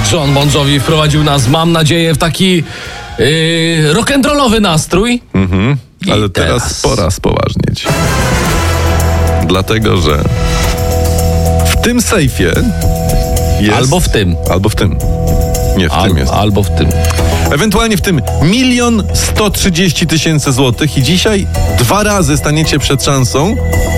John Bon Jovi wprowadził nas, mam nadzieję, w taki rock'n'rollowy nastrój. Ale teraz pora spoważnieć. Dlatego, że w tym sejfie jest... Albo w tym. Albo w tym. Nie, w tym jest. Albo w tym. Ewentualnie w tym 1 130 000 złotych i dzisiaj 2 razy staniecie przed szansą,